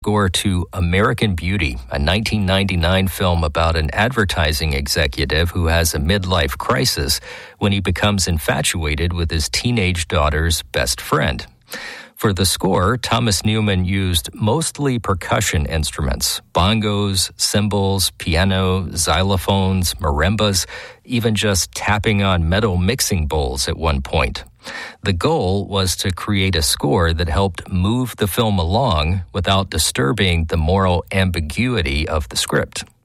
Score to American Beauty, a 1999 film about an advertising executive who has a midlife crisis when he becomes infatuated with his teenage daughter's best friend. For the score, Thomas Newman used mostly percussion instruments, bongos, cymbals, piano, xylophones, marimbas, even just tapping on metal mixing bowls at one point. The goal was to create a score that helped move the film along without disturbing the moral ambiguity of the script.